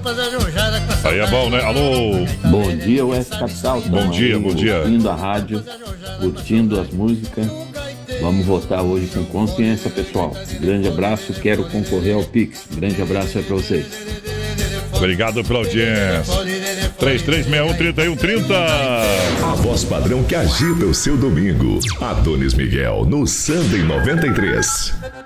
Aí é bom, né? Alô? Bom dia, Oeste Capital. Bom dia, bom dia. Curtindo a rádio, curtindo as músicas. Vamos votar hoje com consciência, pessoal. Grande abraço, quero concorrer ao Pix. Grande abraço aí pra vocês. Obrigado pela audiência. 3361-3130. A voz padrão que agita o seu domingo. Adonis Miguel no Sunday 93.